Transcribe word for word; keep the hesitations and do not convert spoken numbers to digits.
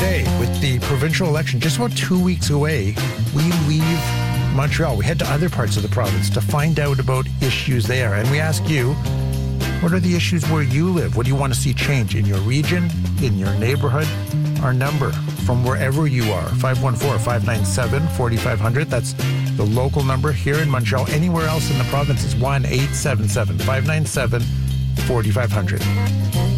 today, with the provincial election just about two weeks away, we leave Montreal. We head to other parts of the province to find out about issues there. And we ask you, what are the issues where you live? What do you want to see change in your region, in your neighborhood? Our number from wherever you are, five one four, five nine seven, four five zero zero. That's the local number here in Montreal. Anywhere else in the province is one eight seven seven, five nine seven, four five zero zero.